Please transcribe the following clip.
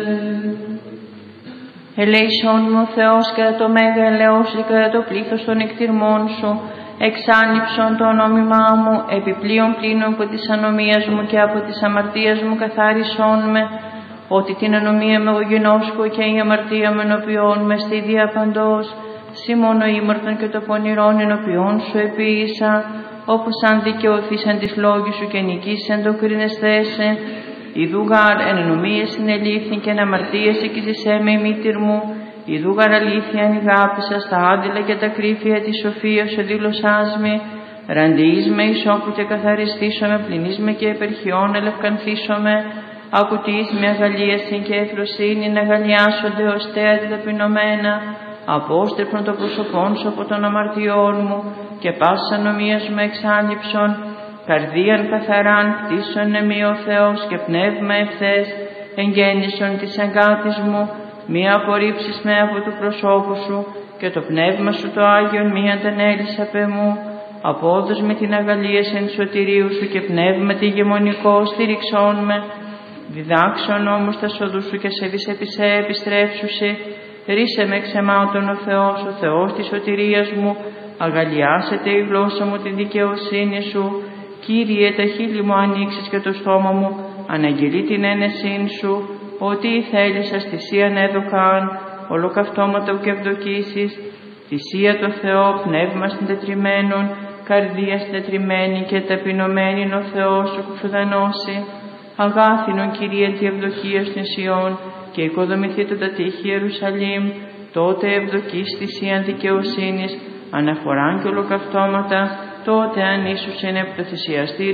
Ελέησόν μου ο Θεός κατά το μέγα ελεός και κατά το πλήθος των εκτιρμών σου, εξάνυψον το ονόμημά μου, επιπλέον πλήνω από της ανομίας μου και από της αμαρτίας μου καθάρισόν με, ότι την ανομία με εγώ γενόσκω και η αμαρτία με ενωπιών με στη διαπαντός, σύ μόνο ήμαρτον και το πονηρόν ενωπιών σου επίησα, όπως αν δικαιωθήσαν της λόγης σου και νικήσαν το κρίνεσθέσε, ιδού γαρ εν ενομίες συνελήφθην και εν αμαρτίες εκείζησέ με η μήτηρ μου, ιδού γαρ αλήθεια εν αγάπησα στα άδειλα και τα κρύφια της σοφίας σου δήλωσάς με, ραντιείς με ισόπου και καθαριστήσω με, πληνείς με και επερχιών ελευκανθήσω με, ακουτείς με αγαλίαση και εφροσύνη να αγαλιάσονται ως τέατη ταπεινωμένα, απόστρεψον το πρόσωπόν σου από των αμαρτιών μου και πάσης ανομίας μου εξάνυψον, καρδίαν καθαράν κτίσον εμεί ο Θεός και πνεύμα ευθές, εγγέννησον της αγκάτης μου, μη απορρίψεις με από του προσώπου σου και το πνεύμα σου το Άγιον μη αντανέλεις απ' εμού, απόδος με την αγαλίαση εν σωτηρίου σου και πνεύμα τη γεμονικό στηριξών με, διδάξον όμως τα σοδού σου και σε δισεπισέ επιστρέψουσι, ρίσε με ξεμάτων ο Θεός της σωτηρίας μου, αγαλιάσετε η γλώσσα μου την δικαιοσύνη σου, Κύριε τα χείλη μου ανοίξεις και το στόμα μου, αναγγελεί την ένεσήν σου, ότι η θέλησας θυσίαν έδωκαν, ολοκαυτώματα και ευδοκίσεις, θυσία το Θεό, πνεύμα συντετριμένων, καρδία συντετριμένη και ταπεινωμένη ο Θεός σου που σου δανώσει, αγάθινον Κυρία τη ευδοκία στην Σιών και οικοδομηθείτε τα τείχη Ιερουσαλήμ, τότε ευδοκείς θυσίαν δικαιοσύνης, αναφοράν και ολοκαυτώματα, τότε αν ίσως είναι από το θυσιαστήριο